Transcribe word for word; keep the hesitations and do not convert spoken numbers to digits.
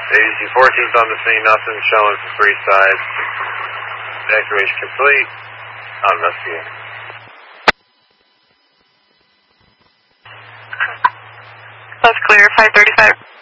A D C fourteen's on the scene, nothing showing from three sides. Evacuation complete. Not investigating. That's clear, five thirty-five.